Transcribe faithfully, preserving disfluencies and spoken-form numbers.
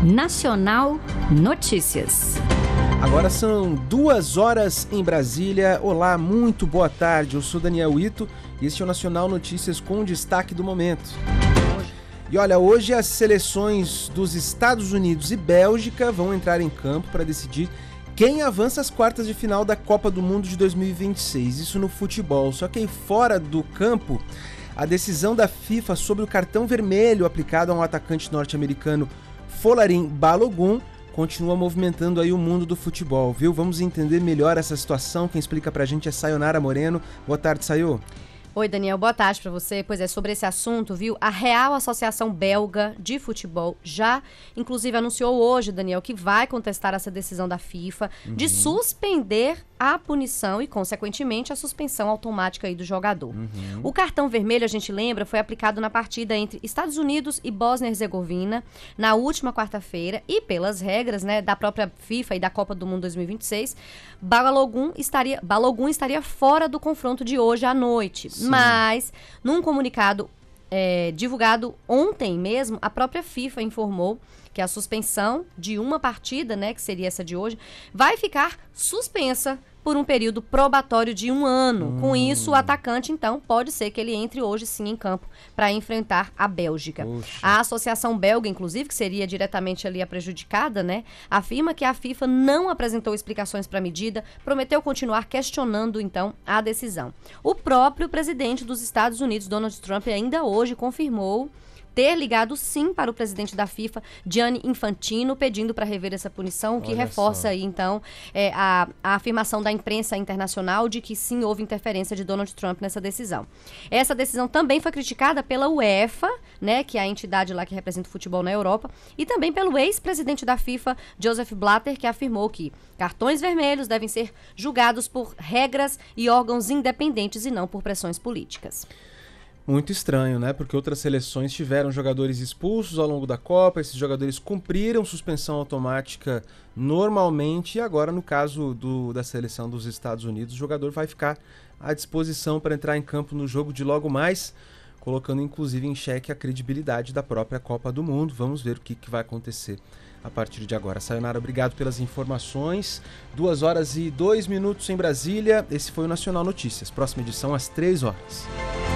Nacional Notícias. Agora são duas horas em Brasília. Olá, muito boa tarde. Eu sou Daniel Ito e este é o Nacional Notícias com destaque do momento. E olha, hoje as seleções dos Estados Unidos e Bélgica vão entrar em campo para decidir quem avança às quartas de final da Copa do Mundo de dois mil e vinte e seis. Isso no futebol. Só que aí fora do campo, a decisão da FIFA sobre o cartão vermelho aplicado a um atacante norte-americano, Folarin Balogun, continua movimentando aí o mundo do futebol, viu? Vamos entender melhor essa situação. Quem explica pra gente é Sayonara Moreno. Boa tarde, Sayo. Oi, Daniel, boa tarde para você. Pois é, sobre esse assunto, viu? A Real Associação Belga de Futebol já, inclusive, anunciou hoje, Daniel, que vai contestar essa decisão da FIFA uhum. de suspender a punição e, consequentemente, a suspensão automática aí do jogador. Uhum. O cartão vermelho, a gente lembra, foi aplicado na partida entre Estados Unidos e Bósnia e Herzegovina na última quarta-feira e, pelas regras, né, da própria FIFA e da Copa do Mundo dois mil e vinte e seis, Balogun estaria, Balogun estaria fora do confronto de hoje à noite. Sim. Mas, num comunicado é, divulgado ontem mesmo, a própria FIFA informou que a suspensão de uma partida, né, que seria essa de hoje, vai ficar suspensa por um período probatório de um ano. Hum. Com isso, o atacante, então, pode ser que ele entre hoje sim em campo para enfrentar a Bélgica. Puxa. A Associação Belga, inclusive, que seria diretamente ali a prejudicada, né, afirma que a FIFA não apresentou explicações para a medida, prometeu continuar questionando, então, a decisão. O próprio presidente dos Estados Unidos, Donald Trump, ainda hoje confirmou ter ligado sim para o presidente da FIFA, Gianni Infantino, pedindo para rever essa punição, o que Olha reforça só. aí então é, a, a afirmação da imprensa internacional de que sim houve interferência de Donald Trump nessa decisão. Essa decisão também foi criticada pela UEFA, né, que é a entidade lá que representa o futebol na Europa, e também pelo ex-presidente da FIFA, Joseph Blatter, que afirmou que cartões vermelhos devem ser julgados por regras e órgãos independentes e não por pressões políticas. Muito estranho, né? Porque outras seleções tiveram jogadores expulsos ao longo da Copa, esses jogadores cumpriram suspensão automática normalmente, e agora, no caso do, da seleção dos Estados Unidos, o jogador vai ficar à disposição para entrar em campo no jogo de logo mais, colocando inclusive em xeque a credibilidade da própria Copa do Mundo. Vamos ver o que, que vai acontecer a partir de agora. Sayonara, obrigado pelas informações. Duas horas e dois minutos em Brasília. Esse foi o Nacional Notícias. Próxima edição às três horas.